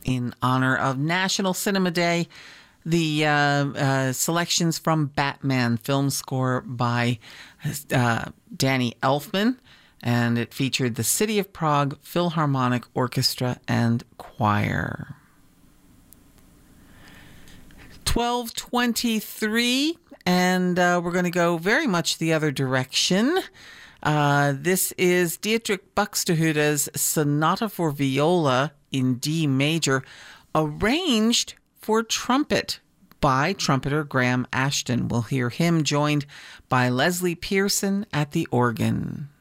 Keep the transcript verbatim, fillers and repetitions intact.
in honor of National Cinema Day. The uh, uh, selections from Batman, film score by uh, Danny Elfman, and it featured the City of Prague Philharmonic Orchestra and Choir. twelve twenty-three, and uh, we're going to go very much the other direction. Uh, this is Dietrich Buxtehude's Sonata for Viola in D major, arranged for trumpet by trumpeter Graham Ashton. We'll hear him joined by Leslie Pearson at the organ.